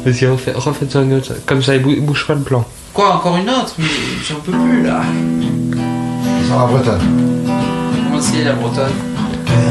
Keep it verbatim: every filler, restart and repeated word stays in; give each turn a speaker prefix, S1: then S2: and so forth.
S1: Vas-y, refais, refais-en une autre. Comme ça, il bou- bouge pas le plan.
S2: Quoi, encore une autre? Mais j'en peux plus là.
S3: Sur la bretonne.
S2: Comment c'est la bretonne?